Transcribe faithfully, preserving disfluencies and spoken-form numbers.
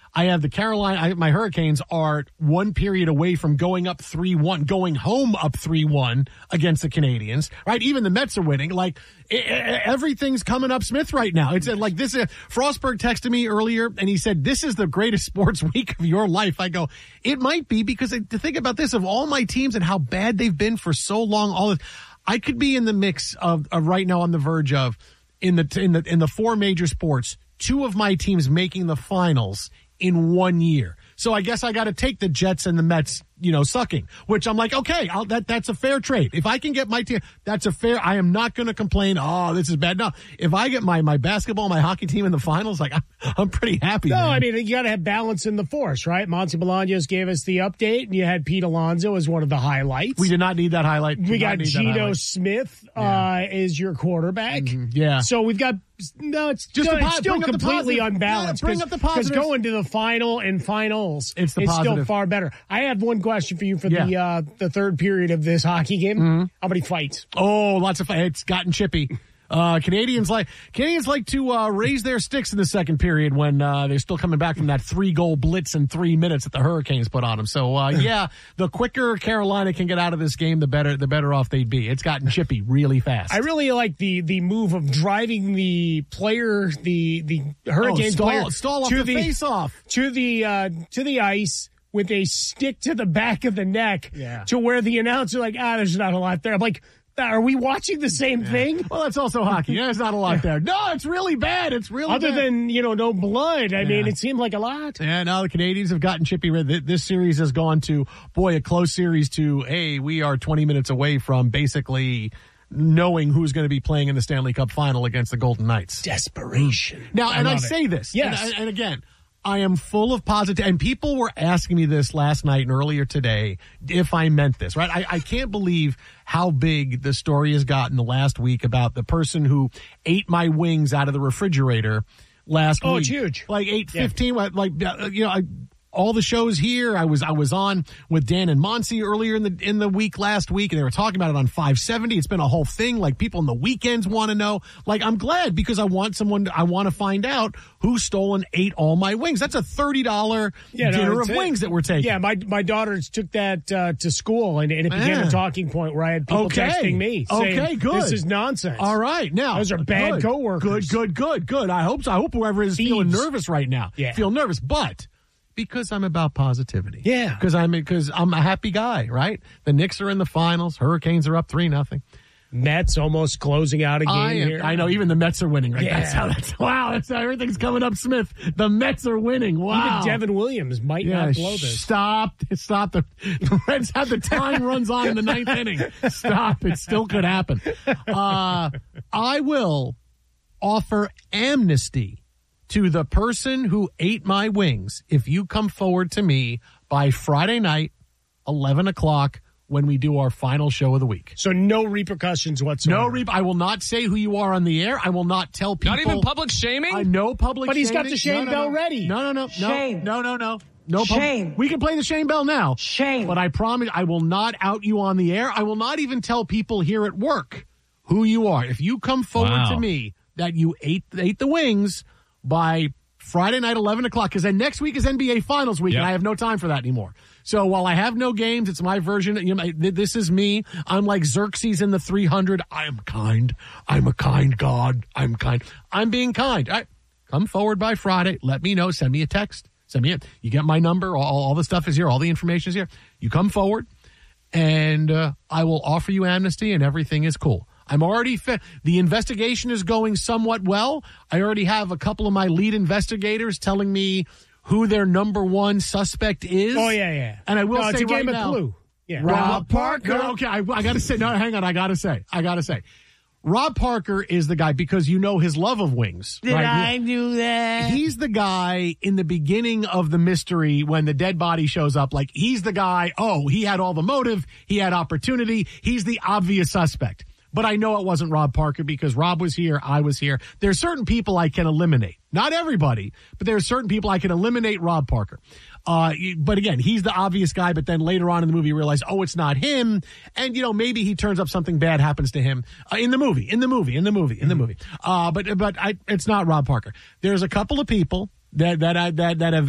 I have the Carolina, I, my Hurricanes are one period away from going up three one, going home up three one against the Canadians, right? Even the Mets are winning. Like, it, it, everything's coming up Smith right now. It's like this. Uh, Frostberg texted me earlier, and he said, this is the greatest sports week of your life. I go, it might be, because to think about this, of all my teams and how bad they've been for so long, all this, I could be in the mix of, of right now on the verge of, in the in the in the four major sports, two of my teams making the finals in one year. So I guess I got to take the Jets and the Mets, you know, sucking, which I'm like, okay, I'll, that that's a fair trade. If I can get my team, that's a fair, I am not going to complain, oh, this is bad. No, if I get my, my basketball, my hockey team in the finals, like, I'm, I'm pretty happy. No, man. I mean, you got to have balance in the force, right? Monty Bolaños gave us the update, and you had Pete Alonso as one of the highlights. We did not need that highlight. We Did got Geno Smith Yeah. uh, as your quarterback. Mm-hmm. Yeah. So we've got, no, it's Just still, the po- it's still bring up the completely positive. unbalanced. Yeah, bring up the Because positives. going to the final and finals, It's the it's still positive. far better. I have one question for you for Yeah. the uh, the third period of this hockey game. Mm-hmm. How many fights? Oh, lots of fight. It's gotten chippy. Uh, Canadians like Canadians like to uh, raise their sticks in the second period when uh, they're still coming back from that three goal blitz in three minutes that the Hurricanes put on them. So uh, yeah, the quicker Carolina can get out of this game, the better the better off they'd be. It's gotten chippy really fast. I really like the the move of driving the player, the the Hurricanes oh, stall, player stall off to the, the face off to the uh, to the ice with a stick to the back of the neck, Yeah. to where the announcer like, ah, there's not a lot there. I'm like, are we watching the same Yeah. thing? Well, that's also hockey. Yeah, there's not a lot there. No, it's really bad. It's really Other bad. than, you know, no blood. I Yeah. mean, it seemed like a lot. Yeah, now the Canadians have gotten chippy. This series has gone to, boy, a close series to, hey, we are twenty minutes away from basically knowing who's going to be playing in the Stanley Cup final against the Golden Knights. Desperation. Now, and I love it. say this, Yes. and, and again, I am full of positive, and people were asking me this last night and earlier today, if I meant this, right? I, I can't believe how big the story has gotten the last week about the person who ate my wings out of the refrigerator last Oh, week. it's huge. Like eight fifteen, like, like, uh, you know, I, all the shows here. I was I was on with Dan and Monsi earlier in the in the week last week, and they were talking about it on five seventy. It's been a whole thing. Like, people in the weekends want to know. Like, I'm glad, because I want someone. I want to find out who stole and ate all my wings. That's a thirty dollar Yeah, no, dinner it's of it. wings that we're taking. Yeah, my my daughters took that uh, to school, and, and it became Yeah. a talking point where I had people Okay. texting me saying, Okay, good. this is nonsense. All right, now Those are bad good, coworkers. Good, good, good, good. I hope so. I hope whoever is Thieves. feeling nervous right now, Yeah. feel nervous, but. Because I'm about positivity. Yeah. Because I'm because I'm a happy guy, right? The Knicks are in the finals. Hurricanes are up three nothing. Mets almost closing out a game I, am- here. I know even the Mets are winning. Right? Yeah. That's how that's wow. That's how everything's coming up. Smith. The Mets are winning. Wow. Even Devin Williams might Yeah, not blow this. Stop. Stop. The, the Reds have the time runs on in the ninth inning. Stop. It still could happen. Uh, I will offer amnesty to the person who ate my wings if you come forward to me by Friday night, eleven o'clock, when we do our final show of the week. So no repercussions whatsoever. No, re- I will not say who you are on the air. I will not tell people. Not even public shaming? I know public But he's shaming. got the shame no, no, bell no. ready. No, no, no. Shame. No, no, no, no. No pub- Shame. We can play the shame bell now. Shame. But I promise I will not out you on the air. I will not even tell people here at work who you are. If you come forward Wow. to me that you ate ate the wings by Friday night, eleven o'clock, because then next week is N B A Finals week, Yep. and I have no time for that anymore. So while I have no games, it's my version. You know, this is me. I'm like Xerxes in the three hundred. I am kind. I'm a kind God. I'm kind. I'm being kind. All right. Come forward by Friday. Let me know. Send me a text. Send me it. You get my number. All, all the stuff is here. All the information is here. You come forward, and uh, I will offer you amnesty, and everything is cool. I'm already fi- the investigation is going somewhat well. I already have a couple of my lead investigators telling me who their number one suspect is. Oh, yeah, yeah. And I will no, say it's a right game now, of Clue. Yeah. Rob Parker. No, okay, I, I got to say. No, hang on. I got to say. I got to say. Rob Parker is the guy, because you know his love of wings. Did right? I do that? He's the guy in the beginning of the mystery when the dead body shows up. Like, he's the guy, oh, he had all the motive. He had opportunity. He's the obvious suspect. But I know it wasn't Rob Parker, because Rob was here. I was here. There are certain people I can eliminate. Not everybody, but there are certain people I can eliminate Rob Parker. Uh, but again, he's the obvious guy, but then later on in the movie you realize, oh, it's not him. And, you know, maybe he turns up, something bad happens to him uh, in the movie, in the movie, in the movie, in the movie. Uh, but, but I, it's not Rob Parker. There's a couple of people that, that I, that, that have